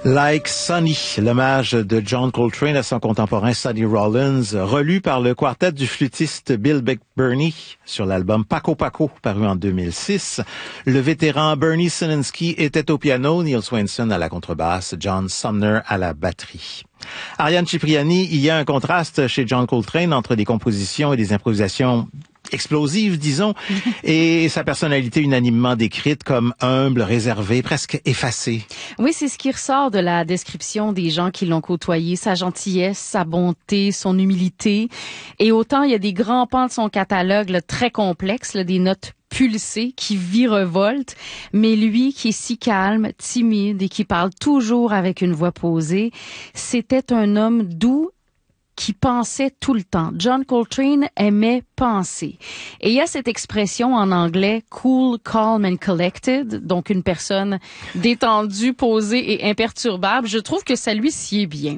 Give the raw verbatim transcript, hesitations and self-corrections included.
Like Sonny, l'hommage de John Coltrane à son contemporain Sonny Rollins, relu par le quartet du flûtiste Bill Bernie sur l'album Paco Paco, paru en deux mille six. Le vétéran Bernie Sininsky était au piano, Neil Swainson à la contrebasse, John Sumner à la batterie. Ariane Cipriani, il y a un contraste chez John Coltrane entre des compositions et des improvisations explosive, disons, et sa personnalité unanimement décrite comme humble, réservée, presque effacée. Oui, c'est ce qui ressort de la description des gens qui l'ont côtoyé, sa gentillesse, sa bonté, son humilité. Et autant il y a des grands pans de son catalogue là, très complexes, là, des notes pulsées qui virevoltent, mais lui qui est si calme, timide et qui parle toujours avec une voix posée, c'était un homme doux qui pensait tout le temps. John Coltrane aimait penser. Et il y a cette expression en anglais « cool, calm and collected », donc une personne détendue, posée et imperturbable. Je trouve que ça lui sied bien.